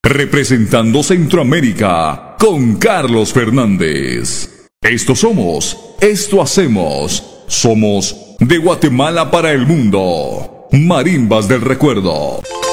representando Centroamérica con Carlos Fernández. Esto somos, esto hacemos, somos de Guatemala para el mundo. Marimbas del Recuerdo.